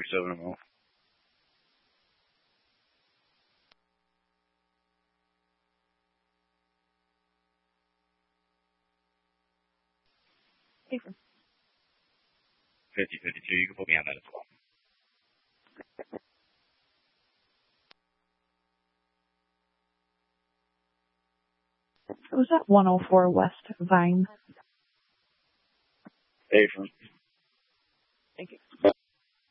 7 a month. April. 5052, you can put me on that as well. It was at 104 West Vine. April.